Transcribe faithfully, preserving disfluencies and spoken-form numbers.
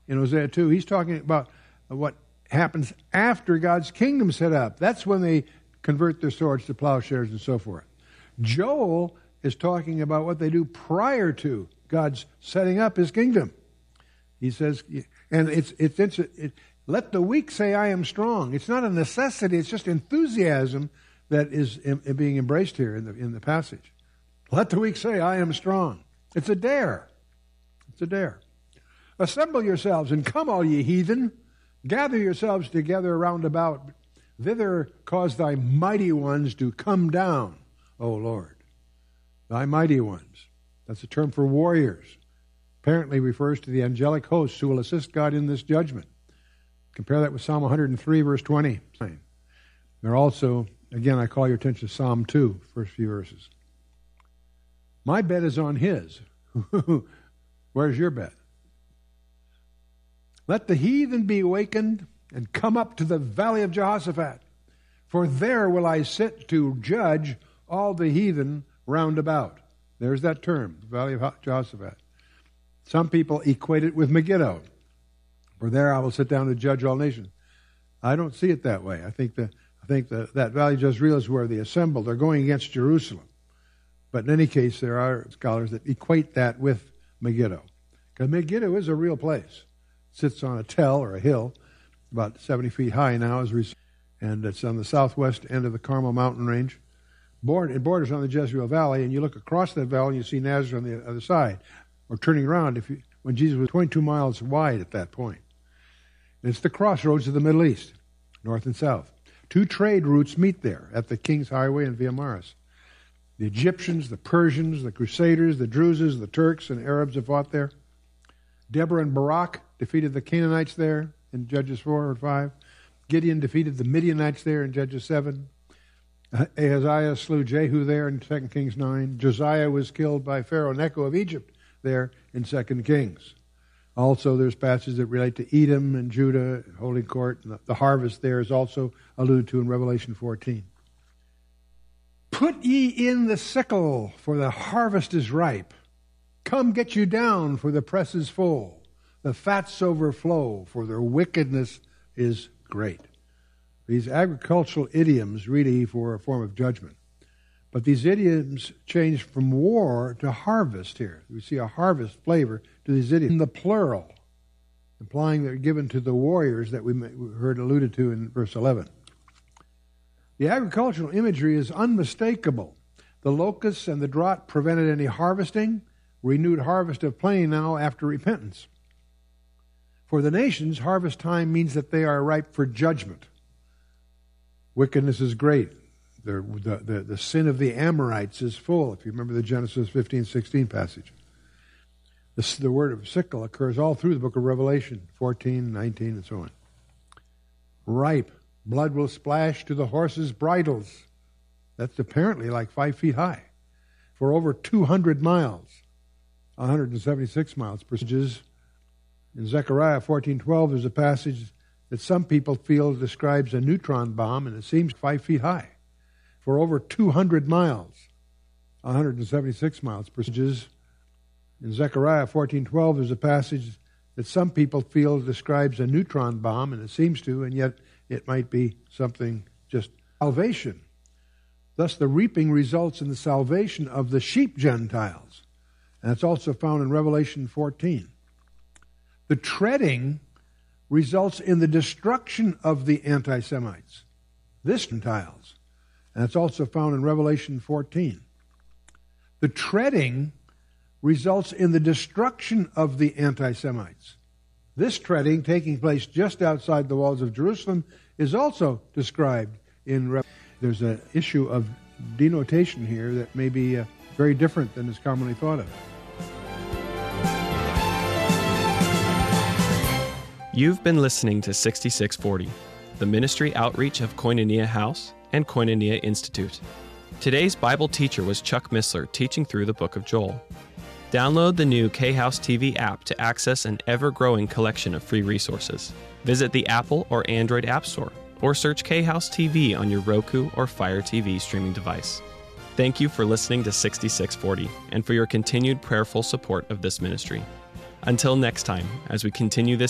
in Hosea two. He's talking about what happens after God's kingdom's set up. That's when they convert their swords to plowshares and so forth. Joel is talking about what they do prior to God's setting up His kingdom. He says, and it's it's, it's it, let the weak say, I am strong. It's not a necessity. It's just enthusiasm that is in, in being embraced here in the in the passage. Let the weak say, I am strong. It's a dare. It's a dare. Assemble yourselves and come, all ye heathen. Gather yourselves together round about. Thither cause thy mighty ones to come down, O Lord. Thy mighty ones. That's a term for warriors. Apparently refers to the angelic hosts who will assist God in this judgment. Compare that with Psalm one hundred three, verse twenty. They're also, again, I call your attention to Psalm two, first few verses. My bet is on his. Where's your bet? Let the heathen be awakened and come up to the valley of Jehoshaphat. For there will I sit to judge all the heathen round about. There's that term, the valley of Jehoshaphat. Some people equate it with Megiddo. For there I will sit down to judge all nations. I don't see it that way. I think the I think the, that valley of Jezreel is where they assemble. They're going against Jerusalem. But in any case, there are scholars that equate that with Megiddo. Because Megiddo is a real place. It sits on a tell or a hill, about seventy feet high now, as we, and it's on the southwest end of the Carmel mountain range. It borders on the Jezreel Valley, and you look across that valley and you see Nazareth on the other side. Or turning around, if you, when Jesus was twenty-two miles wide at that point. And it's the crossroads of the Middle East, north and south. Two trade routes meet there at the King's Highway and Via Maris. The Egyptians, the Persians, the Crusaders, the Druzes, the Turks, and Arabs have fought there. Deborah and Barak defeated the Canaanites there in Judges four or five. Gideon defeated the Midianites there in Judges seven. Ahaziah slew Jehu there in Second Kings nine. Josiah was killed by Pharaoh Necho of Egypt there in Second Kings. Also, there's passages that relate to Edom and Judah, Holy Court. And the harvest there is also alluded to in Revelation fourteen. Put ye in the sickle, for the harvest is ripe. Come get you down, for the press is full. The fats overflow, for their wickedness is great. These agricultural idioms really for a form of judgment. But these idioms change from war to harvest here. We see a harvest flavor to these idioms in the plural, implying they're given to the warriors that we heard alluded to in verse eleven. The agricultural imagery is unmistakable. The locusts and the drought prevented any harvesting. Renewed harvest of plenty now after repentance. For the nations, harvest time means that they are ripe for judgment. Wickedness is great. The, the, the, the sin of the Amorites is full, if you remember the Genesis fifteen sixteen passage. This, the word of sickle occurs all through the book of Revelation, fourteen, nineteen, and so on. Ripe. Blood will splash to the horses' bridles. That's apparently like five feet high. For over two hundred miles, one hundred seventy-six miles per second. In Zechariah fourteen twelve, there's a passage that some people feel describes a neutron bomb, and it seems five feet high. For over two hundred miles, one hundred seventy-six miles per second. In Zechariah fourteen twelve, there's a passage that some people feel describes a neutron bomb, and it seems to, and yet it might be something just salvation. Thus, the reaping results in the salvation of the sheep Gentiles. And it's also found in Revelation fourteen. The treading results in the destruction of the anti-Semites. This Gentiles. And it's also found in Revelation fourteen. The treading results in the destruction of the anti-Semites. This treading, taking place just outside the walls of Jerusalem, is also described in Revelation. There's an issue of denotation here that may be uh, very different than is commonly thought of. You've been listening to sixty-six forty, the ministry outreach of Koinonia House and Koinonia Institute. Today's Bible teacher was Chuck Missler, teaching through the book of Joel. Download the new K-House T V app to access an ever-growing collection of free resources. Visit the Apple or Android App Store, or search K-House T V on your Roku or Fire T V streaming device. Thank you for listening to sixty-six forty and for your continued prayerful support of this ministry. Until next time, as we continue this